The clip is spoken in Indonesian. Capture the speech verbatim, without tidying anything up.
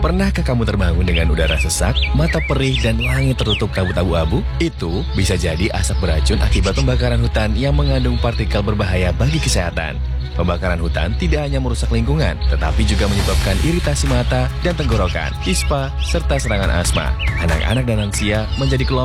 Pernahkah kamu terbangun dengan udara sesak, mata perih, dan langit tertutup kabut abu-abu? Itu bisa jadi asap beracun akibat pembakaran hutan yang mengandung partikel berbahaya bagi kesehatan. Pembakaran hutan tidak hanya merusak lingkungan, tetapi juga menyebabkan iritasi mata dan tenggorokan, ispa, serta serangan asma. Anak-anak dan lansia menjadi kelompok